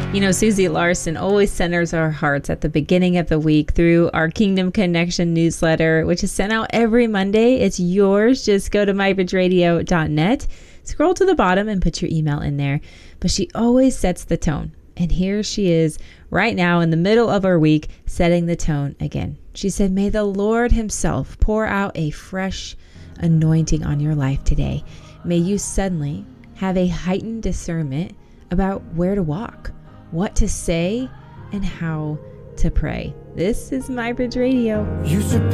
You know, Susie Larson always centers our hearts at the beginning of the week through our Kingdom Connection newsletter, which is sent out every Monday. It's yours. Just go to mybridgeradio.net, scroll to the bottom and put your email in there. But she always sets the tone. And here she is right now in the middle of our week, setting the tone again. She said, may the Lord himself pour out a fresh anointing on your life today. May you suddenly have a heightened discernment about where to walk, what to say, and how to pray. This is My Bridge Radio.